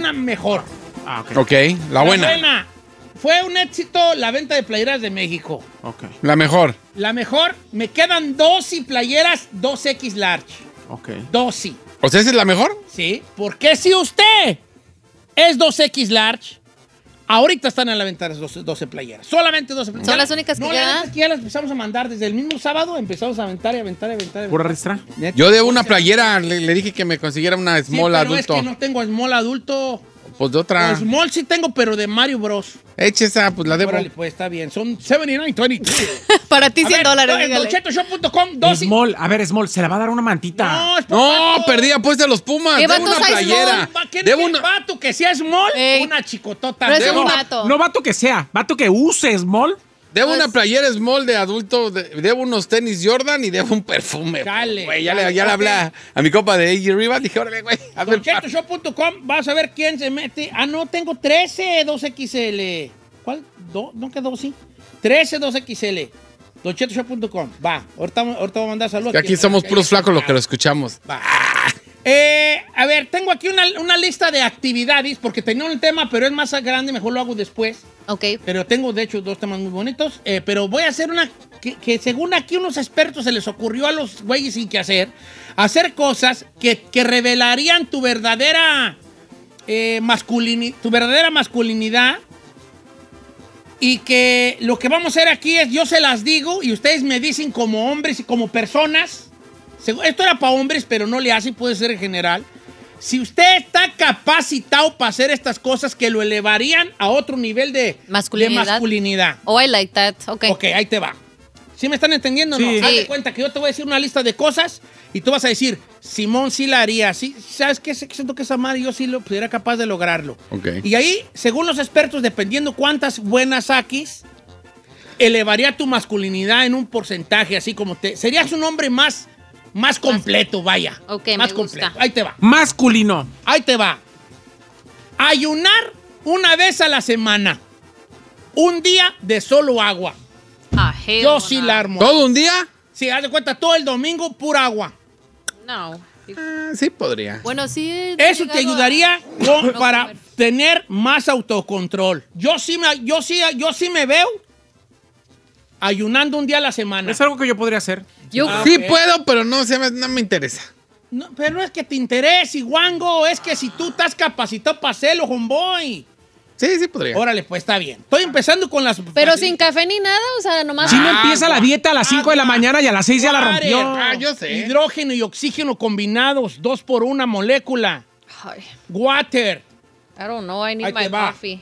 una mejor. Ok, la buena. Fue un éxito la venta de playeras de México. Ok. La mejor. La mejor, me quedan 12 playeras 2X large. Ok. 12. ¿O sea, esa es la mejor? Sí, porque si usted es 2X large, ahorita están a la venta las 12 playeras. Solamente 12 playeras. ¿Son las únicas que no, quedan? la neta es que ya las empezamos a mandar desde el mismo sábado. Empezamos a aventar y aventar y aventar. ¿Pura ristra? Neta. Yo de una playera le dije que me consiguiera una Sí, small pero adulto. es que no tengo small adulto. Pues de otra. Small sí tengo, pero de Mario Bros. Eche esa, pues la debo. Órale, pues está bien. Son $79.20. Para ti $100, En dígale. DonChetoShop.com, 12. Small, a ver, Small, se la va a dar una mantita. No, es No, pato. perdí apuesta a los Pumas. ¿Qué Debo vato una size playera. ¿Quién Debo es el una. vato que sea small? Ey. Una chicotota. Pero es Debo un una- vato. No vato que sea, vato que use Small. Debo Pues- una playera small de adulto, debo unos tenis Jordan y debo un perfume. Dale, Güey, ya dale, le ok. hablé a mi copa de AJ Rivas, dije, órale, güey, a ver. DonChetoShop.com, vas a ver quién se mete. Ah, no, tengo 13 2XL. ¿Cuál? ¿No quedó así? 13 2XL. DonChetoShop.com. Va, ahorita voy a mandar saludos. Que aquí somos puros flacos los que lo escuchamos. Va. A ver, tengo aquí una lista de actividades, porque tenía un tema, pero es más grande, mejor lo hago después. Ok. Pero tengo, de hecho, dos temas muy bonitos. Pero voy a hacer una que según aquí unos expertos se les ocurrió a los güeyes sin que hacer cosas que revelarían tu verdadera masculinidad. Y que lo que vamos a hacer aquí es, yo se las digo y ustedes me dicen como hombres y como personas. Esto era para hombres, pero no le hace, puede ser en general. Si usted está capacitado para hacer estas cosas que lo elevarían a otro nivel de masculinidad. Oh, I like that. Ok. Ok, ahí te va. ¿Sí me están entendiendo o no? Sí. Haz de Sí. cuenta que yo te voy a decir una lista de cosas y tú vas a decir, Simón sí la haría. ¿Sí? ¿Sabes qué? Siento que esa madre yo sí lo pudiera capaz de lograrlo. Ok. Y ahí, según los expertos, dependiendo cuántas buenas saques, elevaría tu masculinidad en un porcentaje, así como serías un hombre más completo, vaya. Ok, más me completo. gusta. Ahí te va. Masculino. Ahí te va. Ayunar una vez a la semana. Un día de solo agua. Ah, hell Yo no. sí la armo. ¿Todo un día? Sí, haz de cuenta, todo el domingo, pura agua. No. Sí podría. Bueno, sí. he Eso te llegado ayudaría no para comer. tener más autocontrol. Yo sí me veo ayunando un día a la semana. Es algo que yo podría hacer. Yo, Sí ok. puedo, pero no me interesa. No, pero no es que te interese, guango. Es que si tú estás capacitado para hacerlo, homeboy. Sí podría. Órale, pues está bien. Estoy empezando con las... pero sin café ni nada, o sea, nomás. Si no empieza la dieta a las 5 de la mañana y a las 6 ya la Water. rompió. Yo sé. Hidrógeno y oxígeno combinados, 2 por 1 molécula. Ay, Water. I don't know, I need Ahí te my va. coffee.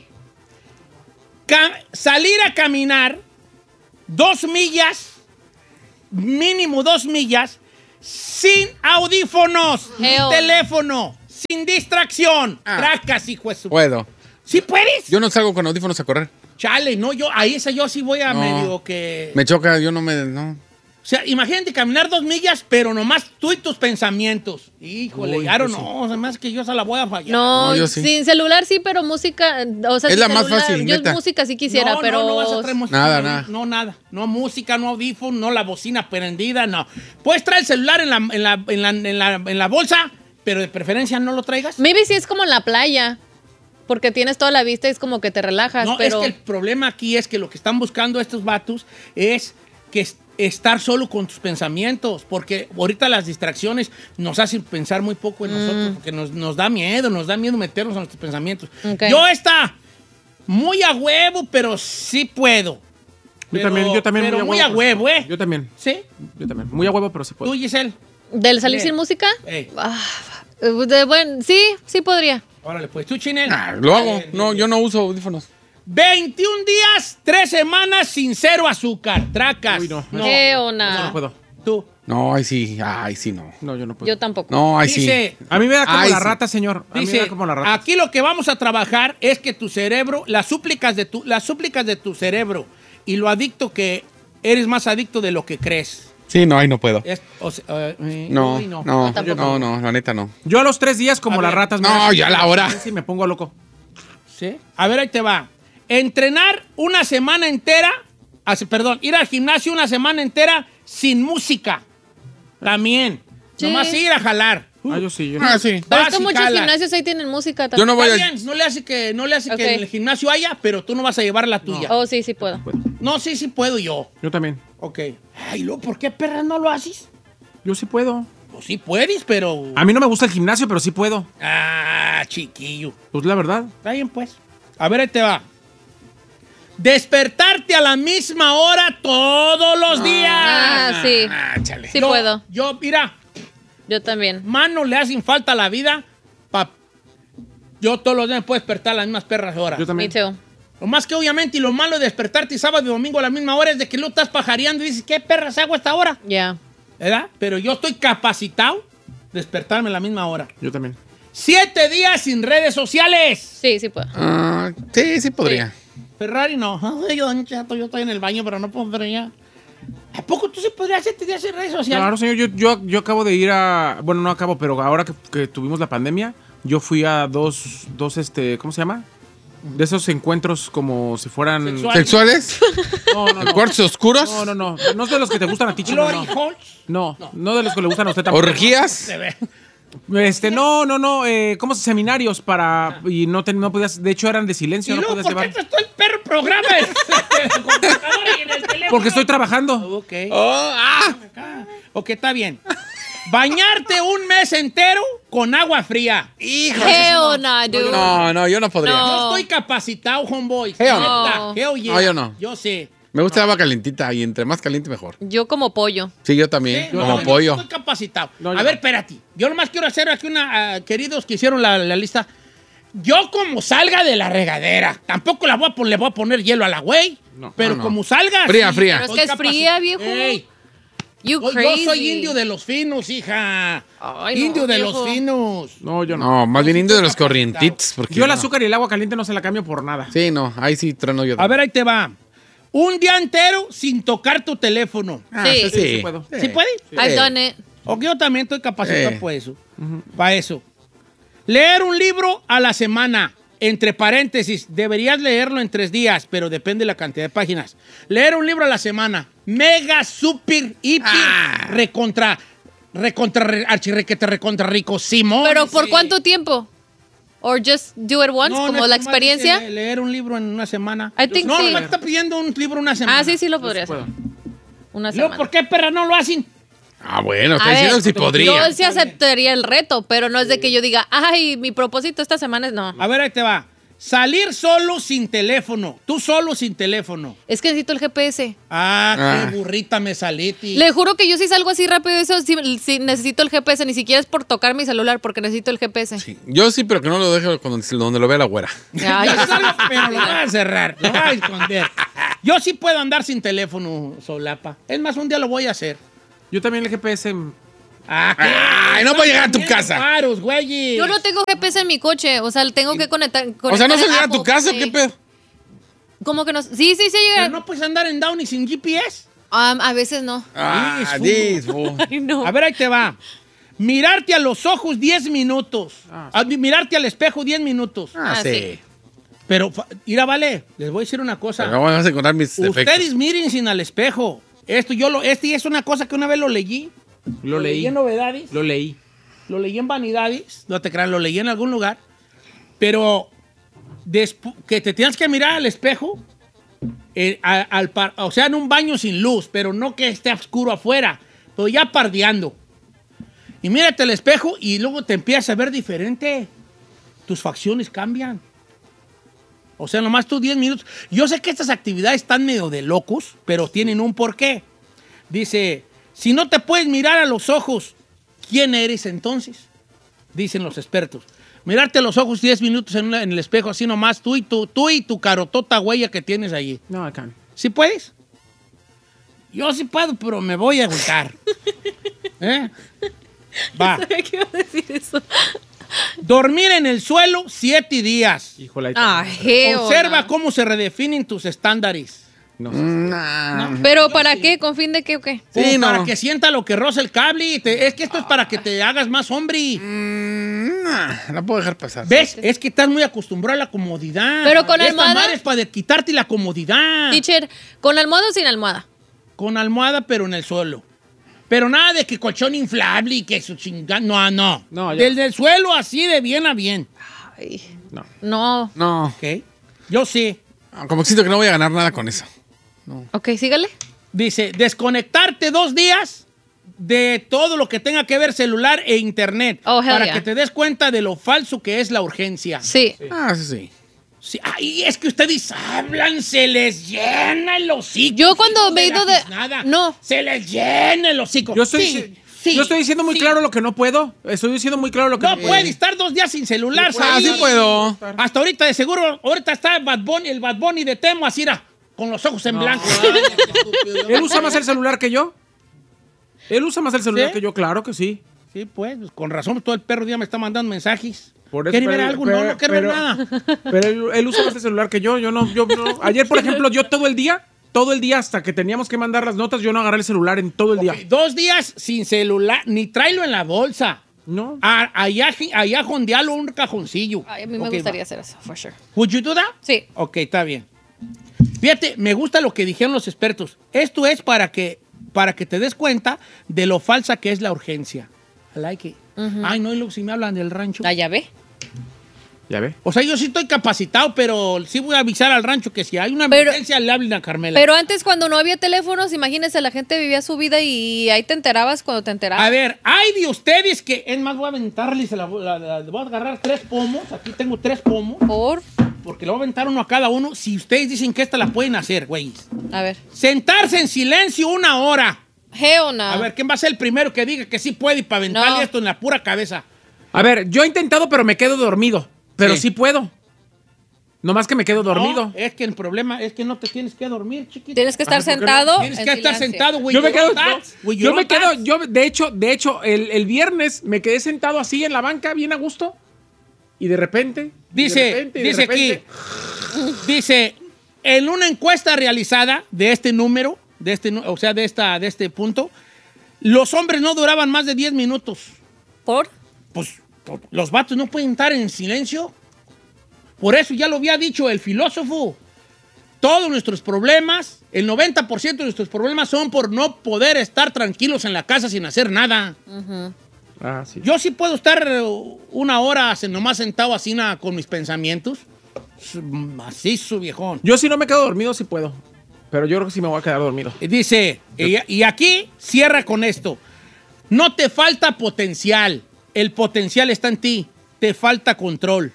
Salir a caminar 2 millas, mínimo 2 millas, sin audífonos, Hell ni no. teléfono, sin distracción. Ah. Tracas, hijo de su... Puedo. ¿Sí puedes? Yo no salgo con audífonos a correr. Chale, no, yo sí voy a No. medio que... Me choca, yo no. O sea, imagínate caminar 2 millas, pero nomás tú y tus pensamientos. Híjole, Uy, claro, pues sí. no, además que yo se la voy a fallar. No, No, yo sí. sin celular sí, pero música, o sea, Es sin la más celular, fácil, yo neta. música sí quisiera, no, pero no vas a traer música. Nada. No, nada. No música, no audífono, no la bocina prendida, no. Puedes traer el celular en la bolsa, pero de preferencia no lo traigas. maybe sí es como en la playa, porque tienes toda la vista y es como que te relajas, No, pero es que el problema aquí es que lo que están buscando estos vatos es que estar solo con tus pensamientos, porque ahorita las distracciones nos hacen pensar muy poco en nosotros, porque nos da miedo meternos en nuestros pensamientos. Ok. Yo muy a huevo, pero sí puedo. Yo también. Pero muy a pero sí huevo, puedo. ¿eh? Yo también. ¿Sí? Yo también. Muy a huevo, pero sí puedo. ¿Tú, Giselle? del salir Bien. sin música, Ey. sí podría. Órale, pues tú, Chinel. Lo hago. No, yo no uso audífonos. 21 días, 3 semanas sin cero azúcar. Tracas. Uy, no. ¿Qué Eso onda? no puedo. Tú. No, ay sí, no. No, yo no puedo. Yo tampoco. No, ay sí. Dice, A mí me da como Ay, la sí. rata, señor. A mí me dice, da como la rata. aquí lo que vamos a trabajar es que tu cerebro, las súplicas de tu cerebro y lo adicto que eres más adicto de lo que crees. Sí, no, ahí no puedo. No, uy, no, la neta no. Yo a los 3 días, como A las ver. ratas. me No, da- ya la hora. Sí, me pongo loco. ¿Sí? A ver, ahí te va. Entrenar una semana entera, ir al gimnasio una semana entera sin música. También. Sí. Nomás ir a jalar. Yo sí. Sí. Pero Vas es que y muchos calas. gimnasios ahí tienen música Yo también. no voy Está a... bien, no le hace que Ok. en el gimnasio haya, pero tú no vas a llevar la tuya. Oh, sí, sí puedo. No, sí puedo yo. Yo también. Ok. Ay, luego, ¿por qué perra no lo haces? Yo sí puedo. Pues sí puedes, pero... A mí no me gusta el gimnasio, pero sí puedo. Ah, chiquillo. Pues la verdad. Está bien, pues. A ver, ahí te va. Despertarte a la misma hora todos los días. Ah, sí. Chale. Sí puedo. Yo, mira, Yo también. mano le hacen falta a la vida. Yo todos los días me puedo despertar a las mismas perras horas. Yo Me también. too. Lo más que obviamente, y lo malo de despertarte sábado y domingo a la misma hora es de que luego estás pajareando y dices, ¿qué perras hago a esta hora? Ya. ¿Verdad? Pero yo estoy capacitado de despertarme a la misma hora. Yo también. 7 días sin redes sociales. Sí, sí puedo. sí podría. Ferrari no. Ay, don Chato, yo estoy en el baño, pero no podría. ¿A poco tú sí podrías 7 días sin redes sociales? Claro, señor. Yo acabo de ir a... Bueno, no acabo, pero ahora que tuvimos la pandemia, yo fui a dos ¿cómo se llama? De esos encuentros como si fueran... ¿Sexuales? No. ¿Cuartos oscuros? No. No es de los que te gustan a ti, Chino. Glory Holes. No, de los que le gustan a usted tampoco. ¿Orgías? Se ve. ¿Cómo se seminarios para y no podías, de hecho eran de silencio, ¿Y no luego podías por qué llevar? traes todo el perro programa en el computador y en el teléfono? Porque estoy trabajando. Ok. Oh, Ok, está bien. Bañarte un mes entero con agua fría. Hell no, dude. No, yo no podría. No. Yo estoy capacitado, homeboy. Hell no. Neta, hell yeah. No, yo no. Yo sé. Me gusta el agua calientita y entre más caliente mejor. Yo como pollo. Sí, yo también. Sí, como no, yo pollo. estoy capacitado. No, A yo ver, no. espérate. Yo nomás quiero hacer aquí queridos que hicieron la lista. Yo como salga de la regadera, tampoco le voy a poner hielo a la güey. No. Pero No. como salga. Fría, sí, fría. Pero es estoy que es fría, viejo. Ey, You yo crazy. soy indio de los finos, hija. Ay, no, Indio de viejo. los finos. No, yo no. No, más bien indio de los corrientitos. Porque Yo el no. azúcar y el agua caliente no se la cambio por nada. Sí, no, ahí sí trueno yo. A ver, ahí te va. Un día entero sin tocar tu teléfono. Sí. Sí puedo. ¿Sí puede? I've done it. O yo también estoy capacitado Sí. para eso. Para eso. Leer un libro a la semana. Entre paréntesis, deberías leerlo en 3 días, pero depende de la cantidad de páginas. Leer un libro a la semana. Mega, super, hiper, archirrequete, recontra rico. Simón. ¿Pero por Sí. cuánto tiempo? ¿Or just do it once? No, como no, la nomás experiencia. dice leer un libro en una semana. I think no, sí. nomás está pidiendo un libro una semana. Ah, sí lo podría hacer. Puedo. Una Luego, semana. ¿por qué, perra, no lo hacen? Ah, bueno, está A diciendo ver, si podría. Yo sí aceptaría el reto, pero no es de que yo diga, ay, mi propósito esta semana es no. A ver, ahí te va. Salir solo sin teléfono. Tú solo sin teléfono. Es que necesito el GPS. Qué burrita me salí, tío. Le juro que yo sí salgo así rápido, eso sí necesito el GPS, ni siquiera es por tocar mi celular, porque necesito el GPS. Sí, yo sí, pero que no lo deje donde lo vea la güera. Ay, Yo salgo, pero lo voy a cerrar, lo voy a esconder. Yo sí puedo andar sin teléfono, solapa. Es más, un día lo voy a hacer. Yo también el GPS. Ay, no voy a llegar a tu casa. Paros, güey. yo no tengo GPS en mi coche, o sea, tengo que conectar. O sea, ¿no conectar se llega a Apple tu casa o Pay. qué pedo? ¿Cómo que no? Sí llega. Pero no puedes andar en Downey sin GPS. A veces no. Ah, Dis, Ay, no. A ver, ahí te va. Mirarte a los ojos 10 minutos. Mirarte al espejo 10 minutos. Ah, sí. Pero, mira, vale, les voy a decir una cosa. Pero vamos a encontrar mis defectos. Ustedes miren sin al espejo. Este es una cosa que una vez lo leí. Lo leí. en Novedades. Lo leí. Lo leí en Vanidades. No te crean, lo leí en algún lugar. Pero que te tienes que mirar al espejo. O sea, en un baño sin luz, pero no que esté oscuro afuera. Pero ya pardeando. Y mírate al espejo y luego te empiezas a ver diferente. Tus facciones cambian. O sea, nomás tú 10 minutos. Yo sé que estas actividades están medio de locos, pero tienen un porqué. Dice, si no te puedes mirar a los ojos, ¿quién eres entonces? Dicen los expertos. Mirarte a los ojos 10 minutos en el espejo, así nomás, tú y tu carotota huella que tienes allí. No, I can't. ¿Sí puedes? Yo sí puedo, pero me voy a agüitar. ¿Eh? Va. ¿Qué iba a decir eso? Dormir en el suelo 7 días. Híjole. Observa cómo se redefinen tus estándares. No sé. Nah. ¿Pero para qué? ¿Con fin de qué o qué? Como Sí, no. para que sienta lo que roza el cable. Es que esto es para que te hagas más hombre. La puedo dejar pasar. ¿Ves? Es que estás muy acostumbrado a la comodidad. Pero con Esta almohada. madre es para quitarte la comodidad. Teacher, ¿con almohada o sin almohada? Con almohada, pero en el suelo. Pero nada de que colchón inflable y que su chingada. No. No, ya. Del suelo así de bien a bien. Ay, No. no. No. ¿Ok? Yo sí. Como que siento que no voy a ganar nada con eso. Ok, sígale. Dice, desconectarte 2 días de todo lo que tenga que ver celular e internet. Oh, hell para yeah. que te des cuenta de lo falso que es la urgencia. Sí. Ah, sí. Sí, ay, es que ustedes hablan, se les llena el hocico. Yo cuando hijos me he ido la de- tiznada. No. Se les llena el hocico. Yo estoy diciendo muy claro lo que no puedo. Estoy diciendo muy claro lo que No no puede estar 2 días sin celular. Ah, sí puedo. Hasta ahorita, de seguro, ahorita está el Bad Bunny de Temo, así era, con los ojos en blanco. ¿Él usa más el celular que yo? ¿Él usa más el celular ¿Sí? que yo? Claro que sí. Sí, pues, con razón, todo el perro día me está mandando mensajes. Por eso, ¿Quiere ver pero- algo? pero- No quiero ver pero- nada. Pero él usa más el celular que yo. Yo no. Ayer, por ejemplo, yo todo el día hasta que teníamos que mandar las notas, yo no agarré el celular en todo el día. Ok, 2 días sin celular, ni tráelo en la bolsa. No. Allá jondealo un cajoncillo. Ay, a mí me Ok, gustaría va. hacer eso, for sure. ¿Would you do that? Sí. Ok, está bien. Fíjate, me gusta lo que dijeron los expertos. Esto es para que te des cuenta de lo falsa que es la urgencia. I like it. Ay, no, y luego si me hablan del rancho. Ah, ya ve. Ya ve. O sea, yo sí estoy capacitado, pero sí voy a avisar al rancho que si hay una Pero- emergencia, le hablen a Carmela. Pero antes, cuando no había teléfonos, imagínense, la gente vivía su vida y ahí te enterabas cuando te enterabas. A ver, hay de ustedes que, es más, voy a aventarles, voy a agarrar 3 pomos, aquí tengo 3 pomos, Por. porque le voy a aventar uno a cada uno, si ustedes dicen que esta la pueden hacer, güey. A ver. Sentarse en silencio 1 hora. Hell no. A ver, ¿quién va a ser el primero que diga que sí puede y para aventarle No. esto en la pura cabeza? A ver, yo he intentado, pero me quedo dormido. Pero Sí. sí puedo. Nomás que me quedo dormido. No, es que el problema es que no te tienes que dormir, chiquito. Tienes que estar ¿por qué no? sentado. Tienes en que estar silencio. sentado, güey. Yo me quedo, de hecho, el viernes me quedé sentado así en la banca, bien a gusto, y de repente, Dice aquí, dice, en una encuesta realizada de este número, de este punto, los hombres no duraban más de 10 minutos. ¿Por? Pues los vatos no pueden estar en silencio. Por eso ya lo había dicho el filósofo. Todos nuestros problemas, el 90% de nuestros problemas son por no poder estar tranquilos en la casa sin hacer nada. Ah, sí. Yo sí puedo estar 1 hora nomás sentado así con mis pensamientos. Macizo, viejón. Yo si no me quedo dormido, sí puedo. Pero yo creo que sí me voy a quedar dormido. Dice, y aquí cierra con esto. No te falta potencial. El potencial está en ti. Te falta control.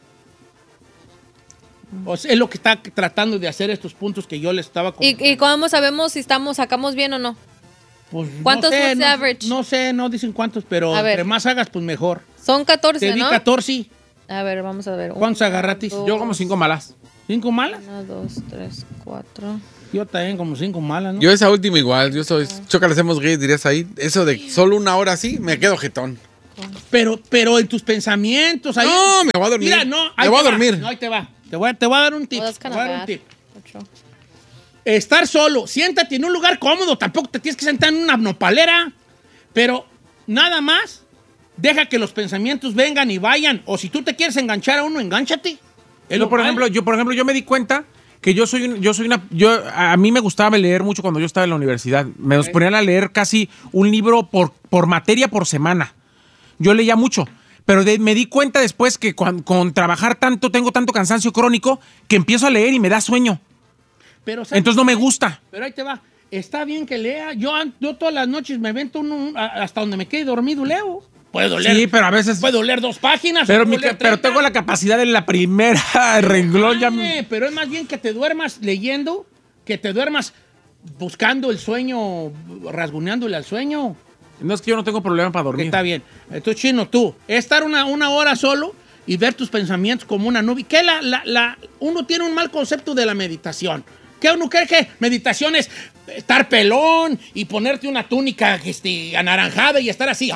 O sea, es lo que está tratando de hacer estos puntos que yo le estaba comentando. ¿Y cómo sabemos si sacamos bien o no? Pues, ¿Cuántos no sé, what's the average? No sé, no dicen cuántos, pero A ver. entre más hagas, pues mejor. Son 14, Te di ¿no? 14. A ver, vamos a ver. ¿Cuántos agarratis? Yo como 5 malas. 5 malas. 1, 2, 3, 4. Yo también como 5 malas, ¿no? Yo esa última igual. Yo soy. Chócale, hacemos gays, dirías ahí. Eso de solo 1 hora así, me quedo jetón. Pero en tus pensamientos. Ahí, No, me voy a dormir. Mira, no. Me voy a te va. dormir. No, ahí te va. Te voy a dar un tip. Well, that's Te kinda voy a dar un bad. tip. 8. Estar solo. Siéntate en un lugar cómodo. Tampoco te tienes que sentar en una nopalera. Pero nada más, deja que los pensamientos vengan y vayan. O si tú te quieres enganchar a uno, engánchate. Es lo Por cual- ejemplo, yo me di cuenta que a mí me gustaba leer mucho cuando yo estaba en la universidad. Me nos ponían a leer casi un libro por materia por semana. Yo leía mucho. Pero me di cuenta después que con trabajar tanto, tengo tanto cansancio crónico, que empiezo a leer y me da sueño. Pero, ¿sabes? Entonces no me gusta. Pero ahí te va. Está bien que lea. Yo todas las noches me avento hasta donde me quede dormido, leo. Puedo leer. Sí, pero a veces... Puedo leer 2 páginas. Pero, o puedo leer pero 30. tengo la capacidad en la primera renglón. Ya... Pero es más bien que te duermas leyendo, que te duermas buscando el sueño, rasguñándole al sueño. No, es que yo no tengo problema para Que dormir. está bien. Entonces, Chino, tú, estar una hora solo y ver tus pensamientos como una nube. ¿Qué uno tiene un mal concepto de la meditación? ¿Qué uno cree que meditación es estar pelón y ponerte una túnica anaranjada y estar así?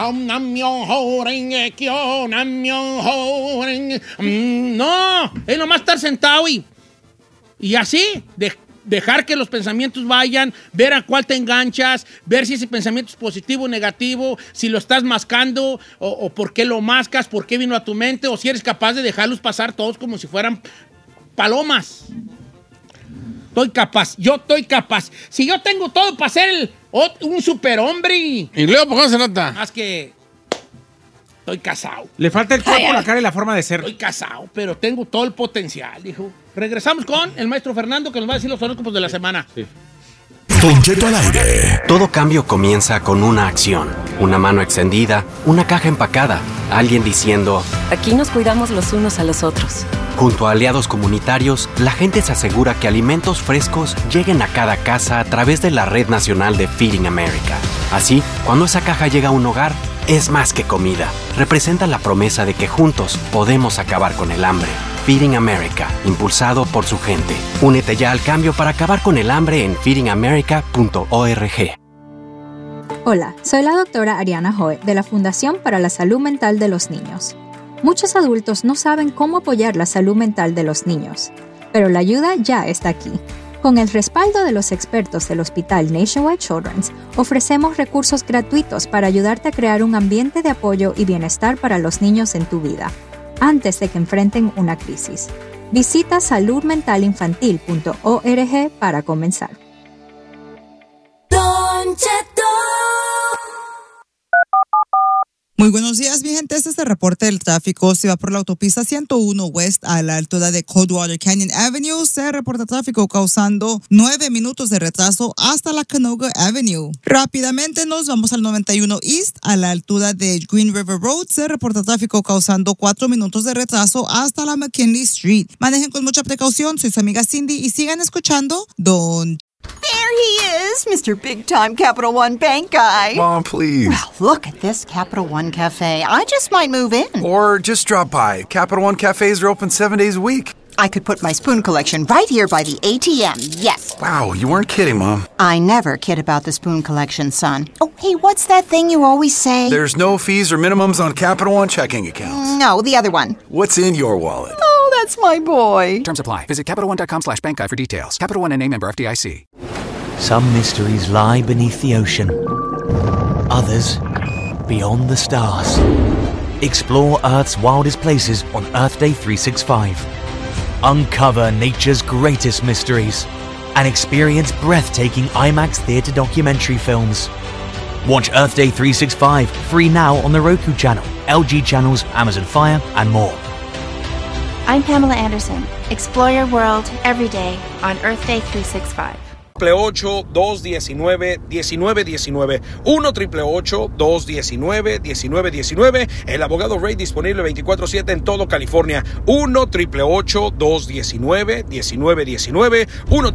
No, es nomás estar sentado y así, dejar que los pensamientos vayan, ver a cuál te enganchas, ver si ese pensamiento es positivo o negativo, si lo estás mascando o por qué lo mascas, por qué vino a tu mente, o si eres capaz de dejarlos pasar todos como si fueran palomas. Yo estoy capaz. Si yo tengo todo para hacer Un superhombre. ¿Y luego por qué no se nota? Más que estoy casado. Le falta el cuerpo, la cara y la forma de ser. Estoy casado, pero tengo todo el potencial, hijo. Regresamos con el maestro Fernando, que nos va a decir los horóscopos de la semana. Sí. Don Cheto al aire. Todo cambio comienza con una acción. Una mano extendida, una caja empacada, alguien diciendo: aquí nos cuidamos los unos a los otros. Junto a aliados comunitarios, la gente se asegura que alimentos frescos lleguen a cada casa a través de la Red Nacional de Feeding America. Así, cuando esa caja llega a un hogar, es más que comida. Representa la promesa de que juntos podemos acabar con el hambre. Feeding America, impulsado por su gente. Únete ya al cambio para acabar con el hambre en feedingamerica.org. Hola, soy la doctora Ariana Hoe de la Fundación para la Salud Mental de los Niños. Muchos adultos no saben cómo apoyar la salud mental de los niños, pero la ayuda ya está aquí. Con el respaldo de los expertos del Hospital Nationwide Children's, ofrecemos recursos gratuitos para ayudarte a crear un ambiente de apoyo y bienestar para los niños en tu vida, antes de que enfrenten una crisis. Visita saludmentalinfantil.org para comenzar. Muy buenos días, mi gente. Este es el reporte del tráfico. Si va por la autopista 101 West a la altura de Coldwater Canyon Avenue, se reporta tráfico causando 9 minutos de retraso hasta la Canoga Avenue. Rápidamente nos vamos al 91 East a la altura de Green River Road. Se reporta tráfico causando 4 minutos de retraso hasta la McKinley Street. Manejen con mucha precaución. Soy su amiga Cindy y sigan escuchando Don. There he is, Mr. Big-Time Capital One Bank guy. Mom, please. Well, look at this Capital One Cafe. I just might move in. Or just drop by. Capital One cafes are open 7 days a week. I could put my spoon collection right here by the ATM, yes. Wow, you weren't kidding, Mom. I never kid about the spoon collection, son. Oh, hey, what's that thing you always say? There's no fees or minimums on Capital One checking accounts. No, the other one. What's in your wallet? Oh, that's my boy. Terms apply. Visit CapitalOne.com/bankguide for details. Capital One NA, member FDIC. Some mysteries lie beneath the ocean. Others, beyond the stars. Explore Earth's wildest places on Earth Day 365. Uncover nature's greatest mysteries. And experience breathtaking IMAX theater documentary films. Watch Earth Day 365 free now on the Roku channel, LG channels, Amazon Fire, and more. I'm Pamela Anderson. Explore your world every day on Earth Day 365. 1-888-219-1919. 1-888-219-1919. El abogado Ray disponible 24/7 en todo California. 1-888-219-1919.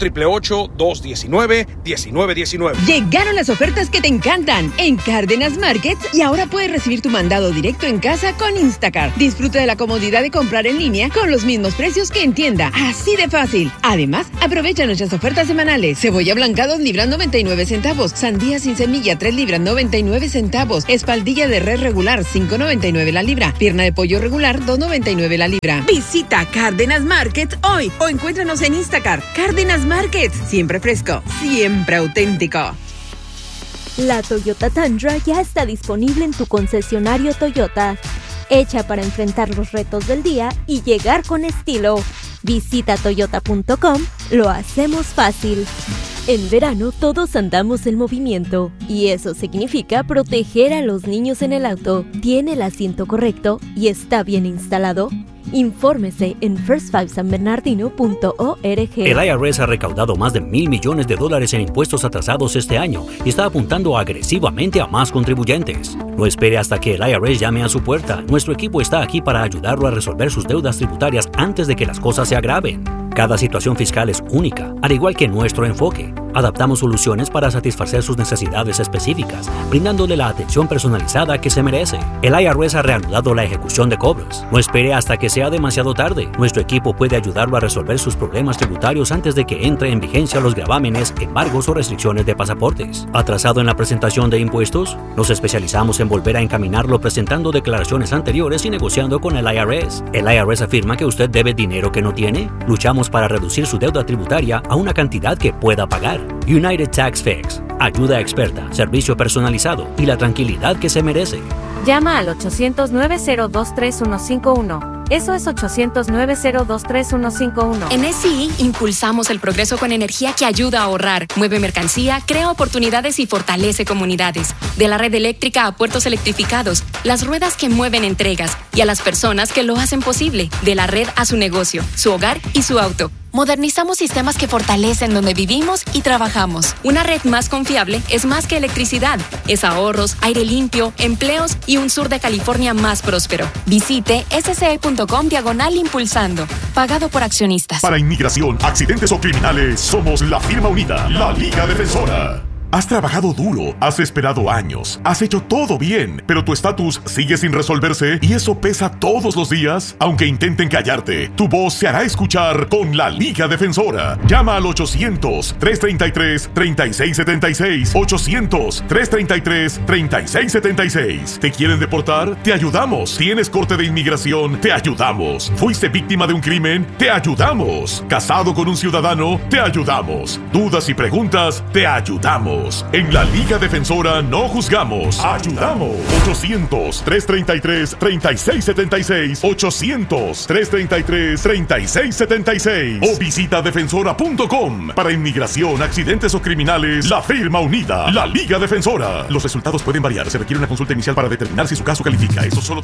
1-888-219-1919. Llegaron las ofertas que te encantan en Cárdenas Market y ahora puedes recibir tu mandado directo en casa con Instacart. Disfruta de la comodidad de comprar en línea con los mismos precios que en tienda. Así de fácil. Además, aprovecha nuestras ofertas semanales. Cebolla blanca 2 libras 99 centavos. Sandía sin semilla 3 libras 99 centavos. Espaldilla de res regular 5.99 la libra. Pierna de pollo regular 2.99 la libra. Visita Cárdenas Market hoy o encuéntranos en Instacart. Cárdenas Market, siempre fresco, siempre auténtico. La Toyota Tundra ya está disponible en tu concesionario Toyota. Hecha para enfrentar los retos del día y llegar con estilo. Visita toyota.com, lo hacemos fácil. En verano todos andamos en movimiento y eso significa proteger a los niños en el auto. ¿Tiene el asiento correcto y está bien instalado? Infórmese en first5sanbernardino.org. El IRS ha recaudado más de $1,000 millones en impuestos atrasados este año y está apuntando agresivamente a más contribuyentes. No espere hasta que el IRS llame a su puerta. Nuestro equipo está aquí para ayudarlo a resolver sus deudas tributarias antes de que las cosas se agraven. Cada situación fiscal es única, al igual que nuestro enfoque. Adaptamos soluciones para satisfacer sus necesidades específicas, brindándole la atención personalizada que se merece. El IRS ha reanudado la ejecución de cobros. No espere hasta que sea demasiado tarde. Nuestro equipo puede ayudarlo a resolver sus problemas tributarios antes de que entre en vigencia los gravámenes, embargos o restricciones de pasaportes. ¿Atrasado en la presentación de impuestos? Nos especializamos en volver a encaminarlo presentando declaraciones anteriores y negociando con el IRS. ¿El IRS afirma que usted debe dinero que no tiene? Luchamos para reducir su deuda tributaria a una cantidad que pueda pagar. United Tax Fix. Ayuda experta, servicio personalizado y la tranquilidad que se merece. Llama al 800-902-3151. Eso es 800-902-3151. En SCI impulsamos el progreso con energía que ayuda a ahorrar, mueve mercancía, crea oportunidades y fortalece comunidades. De la red eléctrica a puertos electrificados, las ruedas que mueven entregas y a las personas que lo hacen posible. De la red a su negocio, su hogar y su auto. Modernizamos sistemas que fortalecen donde vivimos y trabajamos. Una red más confiable es más que electricidad. Es ahorros, aire limpio, empleos y un sur de California más próspero. Visite sce.com/impulsando. Pagado por accionistas. Para inmigración, accidentes o criminales, somos la firma unida, la Liga Defensora. Has trabajado duro, has esperado años, has hecho todo bien, pero tu estatus sigue sin resolverse y eso pesa todos los días. Aunque intenten callarte, tu voz se hará escuchar con la Liga Defensora. Llama al 800-333-3676. 800-333-3676. ¿Te quieren deportar? Te ayudamos. ¿Tienes corte de inmigración? Te ayudamos. ¿Fuiste víctima de un crimen? Te ayudamos. ¿Casado con un ciudadano? Te ayudamos. ¿Dudas y preguntas? Te ayudamos. En la Liga Defensora no juzgamos, ayudamos. 800-333-3676. 800-333-3676. O visita defensora.com. Para inmigración, accidentes o criminales, la firma unida, la Liga Defensora. Los resultados pueden variar. Se requiere una consulta inicial para determinar si su caso califica. Eso solo